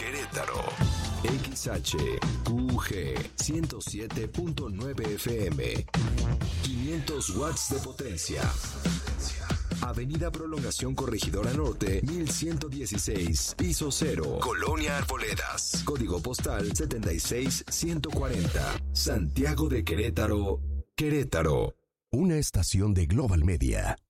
Querétaro. XHQG 107.9 FM. 500 watts de potencia. Avenida Prolongación Corregidora Norte, 1116, piso 0, Colonia Arboledas. Código postal 76140. Santiago de Querétaro, Querétaro. Una estación de Global Media.